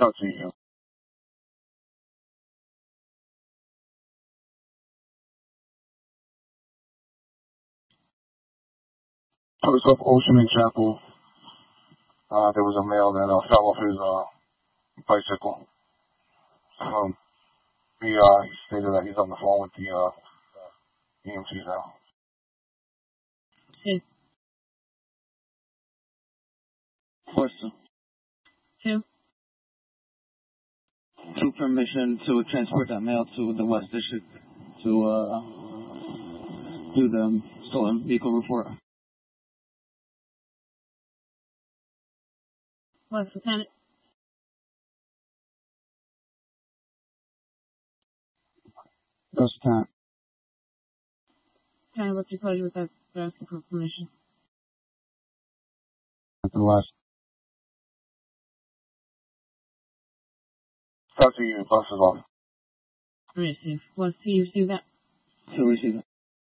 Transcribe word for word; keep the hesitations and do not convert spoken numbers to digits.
Talk to you. I was off Ocean and Chapel. Uh, there was a male that uh, fell off his uh, bicycle. Um, he, uh, he stated that he's on the phone with the uh, E M Ts now. Two. Question. Two. Two, permission to transport that mail to the West District to uh, do the stolen vehicle report. What's Lieutenant? That's the time. Lieutenant, what's your pleasure with that? They're asking for permission. At the last. Talk to you. Bus is off. Receive. Was he receive that? To receive it.